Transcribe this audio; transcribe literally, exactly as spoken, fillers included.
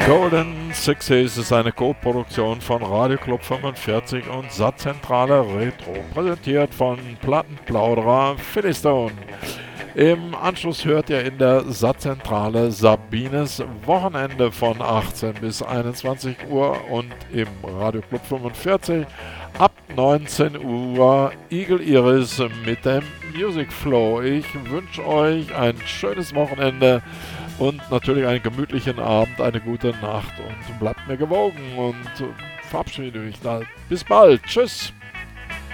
Golden Sixties ist eine Co-Produktion von Radio Club fünfundvierzig und Satzzentrale Retro, präsentiert von Plattenplauderer Philistone. Im Anschluss hört ihr in der Satzzentrale Sabines Wochenende von achtzehn bis einundzwanzig Uhr und im Radio Club fünfundvierzig ab neunzehn Uhr Eagle Iris mit dem Music Flow. Ich wünsche euch ein schönes Wochenende und natürlich einen gemütlichen Abend, eine gute Nacht und bleibt mir gewogen und verabschiede mich. Bis bald. Tschüss.